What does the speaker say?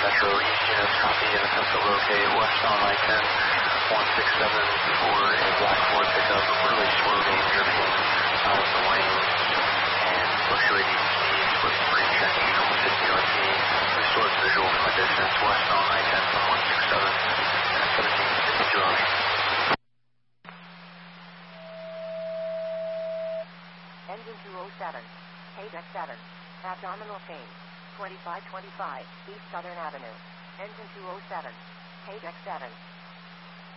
Metro East units, copy, and attempt to locate west on I-10, 167 for a black Ford pickup, really swerving, drifting out of the lane, and fluctuating speed, split spring checking, almost 50 RP, restored visual from a distance, west on I-10 from 167, and 1752 RP. Engine 207, page X7, abdominal change, 2525, East Southern Avenue. Engine 207, page X7.